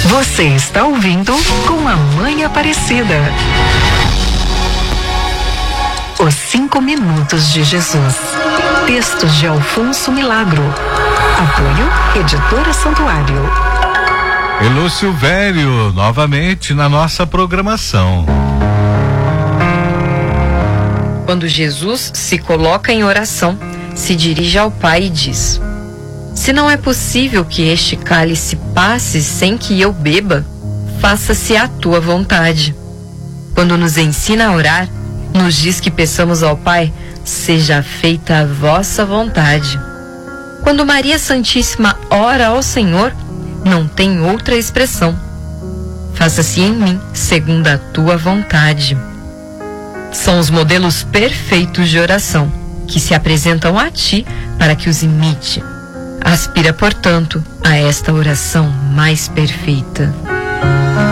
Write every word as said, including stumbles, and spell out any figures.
Você está ouvindo Com a Mãe Aparecida. Os Cinco Minutos de Jesus. Textos de Alfonso Milagro. Apoio Editora Santuário. Elô Silvério, novamente na nossa programação. Quando Jesus se coloca em oração, se dirige ao Pai e diz: se não é possível que este cálice passe sem que eu beba, faça-se a tua vontade. Quando nos ensina a orar, nos diz que peçamos ao Pai: seja feita a vossa vontade. Quando Maria Santíssima ora ao Senhor, não tem outra expressão: faça-se em mim segundo a tua vontade. São os modelos perfeitos de oração, que se apresentam a ti para que os imite. Aspira, portanto, a esta oração mais perfeita.